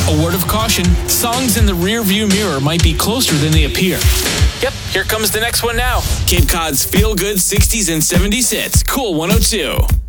A word of caution, songs in the rear-view mirror might be closer than they appear. Yep, here comes the next one now. Cape Cod's feel-good 60s and 70s hits, Cool 102.